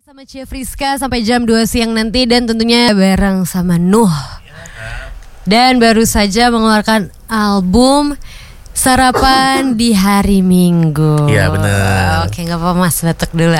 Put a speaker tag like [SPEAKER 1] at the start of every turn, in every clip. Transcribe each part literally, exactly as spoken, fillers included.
[SPEAKER 1] Sama Cia Friska sampai jam dua siang nanti. Dan tentunya bareng sama Nuh. Dan baru saja mengeluarkan album Sarapan di Hari Minggu.
[SPEAKER 2] Iya benar.
[SPEAKER 1] Oke, gak apa-apa mas, batuk dulu.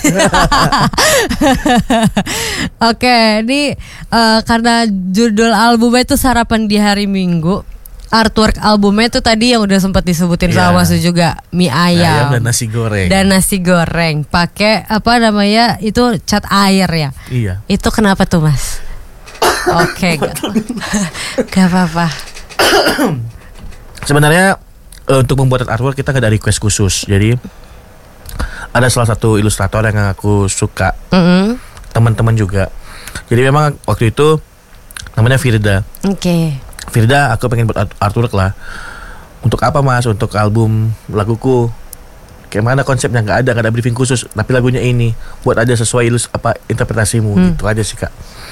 [SPEAKER 1] Oke, ini uh, karena judul albumnya itu Sarapan di Hari Minggu. Artwork albumnya itu tadi yang udah sempat disebutin yeah. sama Mas juga, mie ayam,
[SPEAKER 2] ayam dan nasi goreng.
[SPEAKER 1] Dan nasi goreng pakai apa namanya? Itu cat air ya.
[SPEAKER 2] Iya.
[SPEAKER 1] Itu kenapa tuh Mas? Oke, gak, gak apa-apa.
[SPEAKER 2] Sebenarnya untuk membuat artwork kita gak ada request khusus. Jadi ada salah satu ilustrator yang aku suka, mm-hmm. teman-teman juga. Jadi memang waktu itu namanya Firda.
[SPEAKER 1] Oke. Okay.
[SPEAKER 2] Firda, aku pengen buat artwork lah. Untuk apa mas? Untuk album laguku. Kayak mana konsepnya? Gak ada, gak ada briefing khusus. Tapi lagunya ini buat aja sesuai ilus apa interpretasimu. Hmm. Gitu aja sih kak.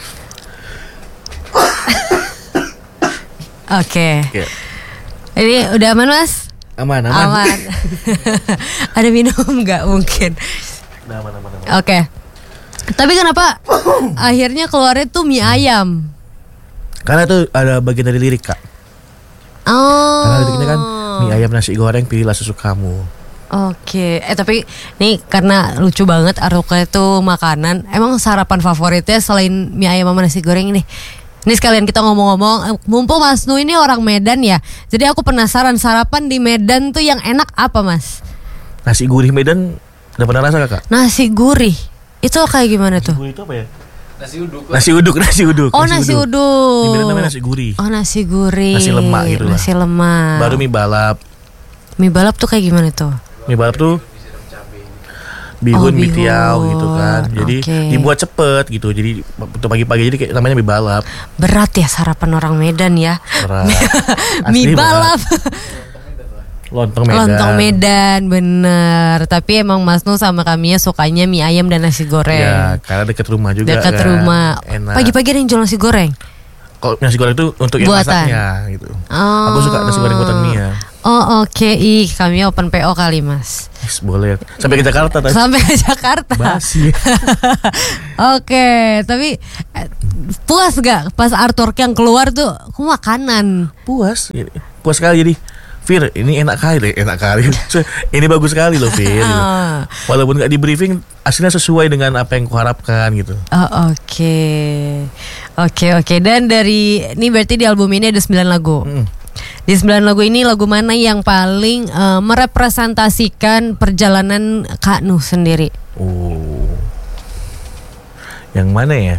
[SPEAKER 1] Oke. Okay. Ini udah aman mas?
[SPEAKER 2] Aman, aman.
[SPEAKER 1] Aman. Ada minum gak mungkin?
[SPEAKER 2] Udah aman, aman, aman.
[SPEAKER 1] Oke. Okay. Tapi kenapa akhirnya keluarnya tuh mie ayam?
[SPEAKER 2] Karena itu ada bagian dari lirik kak.
[SPEAKER 1] Oh.
[SPEAKER 2] Karena liriknya kan mie ayam nasi goreng pilihlah sesukamu.
[SPEAKER 1] Oke. Eh tapi nih karena lucu banget artworknya itu makanan. Emang sarapan favoritnya selain mie ayam sama nasi goreng ini? Ini sekalian kita ngomong-ngomong, mumpung Mas Nu ini orang Medan ya. Jadi aku penasaran sarapan di Medan tuh yang enak apa mas?
[SPEAKER 2] Nasi gurih Medan udah pernah rasa kakak?
[SPEAKER 1] Nasi gurih itu kayak gimana
[SPEAKER 2] nasi
[SPEAKER 1] tuh?
[SPEAKER 2] Gurih itu apa ya?
[SPEAKER 3] Nasi uduk.
[SPEAKER 2] Nasi uduk, nasi uduk.
[SPEAKER 1] Oh nasi, nasi uduk. uduk.
[SPEAKER 2] Di Medan namanya nasi gurih.
[SPEAKER 1] Oh nasi gurih.
[SPEAKER 2] Nasi lemak gitu lah.
[SPEAKER 1] Nasi lemak.
[SPEAKER 2] Baru mie balap.
[SPEAKER 1] Mie balap tuh kayak gimana tuh?
[SPEAKER 2] Mie balap tuh bihun, oh, mie tiaw gitu kan. Jadi okay. dibuat cepet gitu. Jadi untuk pagi-pagi jadi kayak namanya mie balap.
[SPEAKER 1] Berat ya sarapan orang Medan ya.
[SPEAKER 2] Berat.
[SPEAKER 1] Mie balap.
[SPEAKER 2] Lontong Medan.
[SPEAKER 1] Lontong Medan bener. Tapi emang Mas Nu sama kami ya sukanya mie ayam dan nasi goreng.
[SPEAKER 2] Ya karena deket rumah juga.
[SPEAKER 1] Deket
[SPEAKER 2] kan.
[SPEAKER 1] rumah.
[SPEAKER 2] Enak.
[SPEAKER 1] Pagi-pagi ada yang jual nasi goreng.
[SPEAKER 2] Kalau nasi goreng itu untuk yang
[SPEAKER 1] buatan.
[SPEAKER 2] Masaknya gitu.
[SPEAKER 1] Oh.
[SPEAKER 2] Aku suka nasi goreng buatan Mia.
[SPEAKER 1] Oh oke, okay. Ih kami open P O kali mas.
[SPEAKER 2] Yes, boleh. Sampai ke Jakarta tadi.
[SPEAKER 1] Sampai ke Jakarta.
[SPEAKER 2] Basi.
[SPEAKER 1] Oke, okay. Tapi puas gak pas artwork yang keluar tuh? Aku makanan.
[SPEAKER 2] Puas, puas sekali jadi. Fir, ini enak kali, enak kali. Ini bagus sekali loh Fir. Gitu. Walaupun gak di briefing, hasilnya sesuai dengan apa yang kuharapkan gitu.
[SPEAKER 1] Oh oke, okay. oke okay, oke. Okay. Dan dari ini berarti di album ini ada sembilan lagu. Hmm. Di sembilan lagu ini lagu mana yang paling uh, merepresentasikan perjalanan Kak Nuh sendiri?
[SPEAKER 2] Oh, yang mana ya?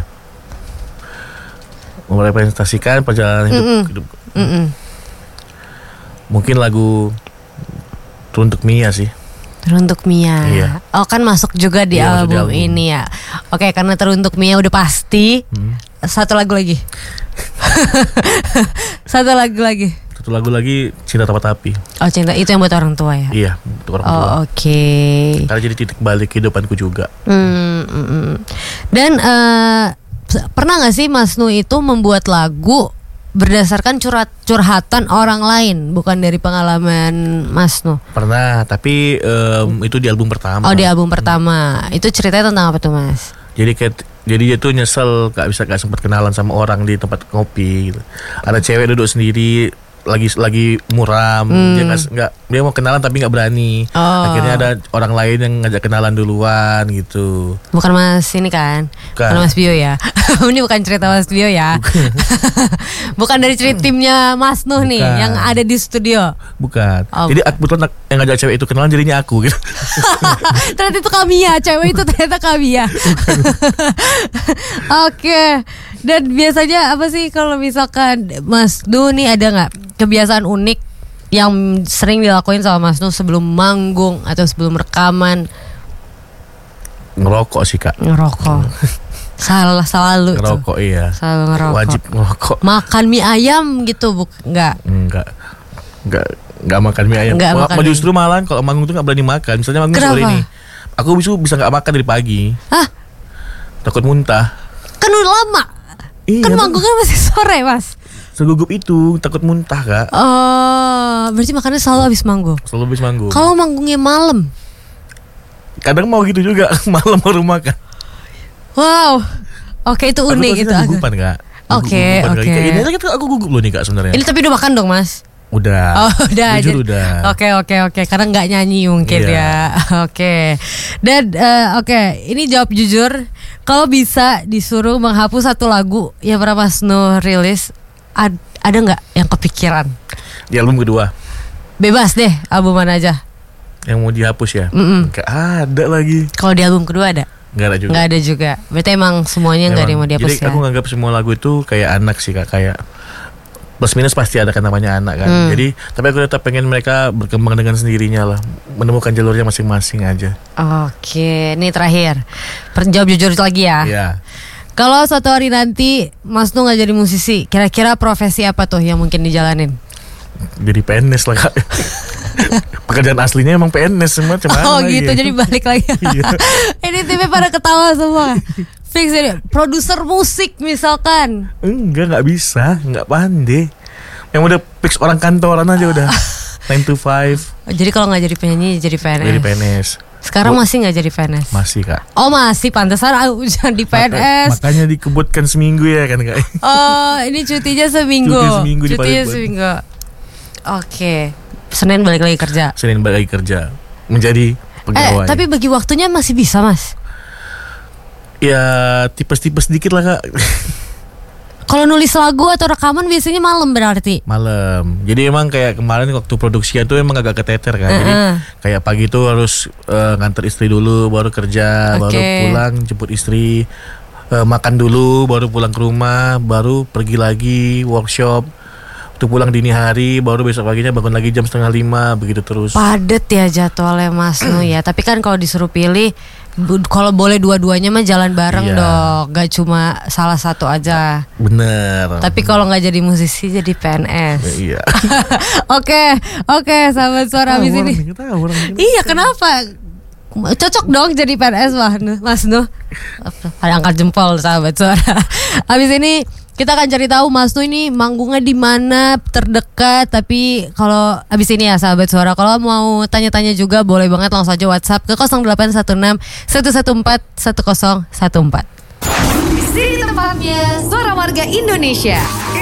[SPEAKER 2] Merepresentasikan perjalanan hidup.
[SPEAKER 1] Mm-mm.
[SPEAKER 2] hidup.
[SPEAKER 1] Mm-mm.
[SPEAKER 2] Mungkin lagu Teruntuk Mia sih.
[SPEAKER 1] Teruntuk Mia.
[SPEAKER 2] Iya.
[SPEAKER 1] Oh kan masuk juga di
[SPEAKER 2] iya,
[SPEAKER 1] album,
[SPEAKER 2] album
[SPEAKER 1] ini ya. Oke, karena Teruntuk Mia udah pasti. Hmm. Satu lagu lagi. Satu lagu lagi.
[SPEAKER 2] Satu lagu lagi Cinta Tanpa Tapi.
[SPEAKER 1] Oh cinta itu yang buat orang tua ya.
[SPEAKER 2] Iya untuk orang
[SPEAKER 1] oh,
[SPEAKER 2] tua.
[SPEAKER 1] Oke. Okay.
[SPEAKER 2] Karena jadi titik balik kehidupanku juga.
[SPEAKER 1] Hmm, mm, mm. Dan uh, pernah nggak sih Mas Nu itu membuat lagu berdasarkan curhat curhatan orang lain, bukan dari pengalaman Mas Nu?
[SPEAKER 2] Pernah, tapi um, itu di album pertama.
[SPEAKER 1] Oh di album pertama. Hmm. Itu ceritanya tentang apa tuh Mas?
[SPEAKER 2] Jadi kayak jadi dia tuh nyesel gak bisa gak sempat kenalan sama orang di tempat kopi gitu. Ada cewek duduk sendiri lagi lagi muram, hmm. dia nggak nggak dia mau kenalan tapi nggak berani. Oh. Akhirnya ada orang lain yang ngajak kenalan duluan gitu.
[SPEAKER 1] Bukan Mas ini kan? Bukan, bukan Mas Bio ya? Ini bukan cerita Mas Bio ya? Bukan, bukan dari cerita timnya Mas Nuh nih yang ada di studio. Bukan.
[SPEAKER 2] Oh, jadi kebetulan yang ngajak cewek itu kenalan jadinya aku gitu.
[SPEAKER 1] Ternyata itu kami ya, cewek itu ternyata kami ya. Oke. Okay. Dan biasanya apa sih kalau misalkan Mas Nuh nih ada nggak kebiasaan unik yang sering dilakuin sama Mas Nuh sebelum manggung atau sebelum rekaman?
[SPEAKER 2] Ngerokok sih kak.
[SPEAKER 1] Ngerokok. Salah selalu.
[SPEAKER 2] Ngerokok tuh. Iya.
[SPEAKER 1] Selalu ngerokok.
[SPEAKER 2] Wajib ngerokok.
[SPEAKER 1] Makan mie ayam gitu buk nggak?
[SPEAKER 2] Enggak. Enggak. Enggak makan mie ayam.
[SPEAKER 1] Enggak
[SPEAKER 2] Ma- makan justru malah kalau manggung tuh nggak berani makan. Misalnya manggung sore ini, aku bisa bisa nggak makan dari pagi.
[SPEAKER 1] Hah?
[SPEAKER 2] Takut muntah.
[SPEAKER 1] Kan udah lama. Iya, kan manggungnya masih sore mas.
[SPEAKER 2] Segugup itu takut muntah kak.
[SPEAKER 1] Oh, berarti makannya selalu habis manggung.
[SPEAKER 2] Selalu habis manggung.
[SPEAKER 1] Kalau manggungnya malam?
[SPEAKER 2] Kadang mau gitu juga malam baru makan.
[SPEAKER 1] Wow. Oke, itu unik
[SPEAKER 2] aku
[SPEAKER 1] itu.
[SPEAKER 2] Aku gugupan Kak.
[SPEAKER 1] Oke, oke.
[SPEAKER 2] Okay. Ini aja aku gugup loh nih Kak sebenarnya.
[SPEAKER 1] Ini tapi udah makan dong Mas?
[SPEAKER 2] Udah.
[SPEAKER 1] Oh udah.
[SPEAKER 2] Jujur udah.
[SPEAKER 1] Oke oke oke. Karena nggak nyanyi mungkin
[SPEAKER 2] yeah.
[SPEAKER 1] ya. Oke. Dan uh, oke, okay. Ini jawab jujur. Kalau bisa disuruh menghapus satu lagu yang pernah Mas Nuh rilis, ad, ada nggak yang kepikiran?
[SPEAKER 2] Di album kedua.
[SPEAKER 1] Bebas deh, album mana aja.
[SPEAKER 2] Yang mau dihapus ya?
[SPEAKER 1] Mm-mm.
[SPEAKER 2] Gak ada lagi.
[SPEAKER 1] Kalau di album kedua ada?
[SPEAKER 2] Gak ada juga.
[SPEAKER 1] Gak ada juga. Berarti emang semuanya nggak ada yang mau dihapus.
[SPEAKER 2] Jadi ya? Aku nganggap semua lagu itu kayak anak sih Kak, kayak plus minus pasti ada kan namanya anak kan. Hmm. Jadi tapi aku tetap pengen mereka berkembang dengan sendirinya lah, menemukan jalurnya masing-masing aja.
[SPEAKER 1] Oke, ini terakhir. Jawab jujur lagi ya.
[SPEAKER 2] Iya.
[SPEAKER 1] Kalau suatu hari nanti Mas Nuh nggak jadi musisi, kira-kira profesi apa tuh yang mungkin dijalanin?
[SPEAKER 2] Jadi P N S lah Kak. Pekerjaan aslinya emang P N S semua cuman.
[SPEAKER 1] Oh gitu, ya. Jadi balik lagi. Ini timnya pada ketawa semua. Fix ini produser musik misalkan.
[SPEAKER 2] Enggak, nggak bisa, nggak pandai. Yang udah fix orang kantoran aja udah nine to five.
[SPEAKER 1] Jadi kalau nggak jadi penyanyi jadi P N S.
[SPEAKER 2] Jadi P N S.
[SPEAKER 1] Sekarang masih nggak jadi P N S?
[SPEAKER 2] Masih Kak.
[SPEAKER 1] Oh masih, pantesan jangan di P N S.
[SPEAKER 2] Maka, makanya dikebutkan seminggu ya kan Kak.
[SPEAKER 1] Oh ini cutinya seminggu.
[SPEAKER 2] Cuti seminggu.
[SPEAKER 1] Cutinya seminggu. Oke. Senin balik lagi kerja.
[SPEAKER 2] Senin balik lagi kerja. Menjadi pegawai.
[SPEAKER 1] Eh tapi bagi waktunya masih bisa Mas?
[SPEAKER 2] Ya tipes-tipes dikit lah Kak.
[SPEAKER 1] Kalau nulis lagu atau rekaman biasanya malam berarti?
[SPEAKER 2] Malam. Jadi emang kayak kemarin waktu produksi itu emang agak keteter kan. Uh-uh. Jadi kayak pagi itu harus uh, nganter istri dulu, baru kerja, okay. baru pulang jemput istri, uh, makan dulu, baru pulang ke rumah, baru pergi lagi workshop. Waktu pulang dini hari, baru besok paginya bangun lagi jam setengah lima, begitu terus.
[SPEAKER 1] Padet ya jadwalnya Mas Nuh ya. Tapi kan kalau disuruh pilih, kalau boleh dua-duanya mah jalan bareng iya. dong. Gak cuma salah satu aja.
[SPEAKER 2] Bener.
[SPEAKER 1] Tapi kalau gak jadi musisi jadi P N S.
[SPEAKER 2] Iya.
[SPEAKER 1] Oke, oke sahabat suara abis ini.
[SPEAKER 2] Tahu,
[SPEAKER 1] iya kenapa? Cocok dong jadi P N S Mas Nuh. Ada angkat jempol sahabat suara. Abis ini kita akan cari tahu Mas Nuh ini manggungnya di mana terdekat. Tapi kalau abis ini ya sahabat suara, kalau mau tanya-tanya juga boleh banget langsung aja WhatsApp ke nol delapan satu enam satu satu empat satu nol satu empat.
[SPEAKER 3] Di sini tempatnya Suara Warga Indonesia.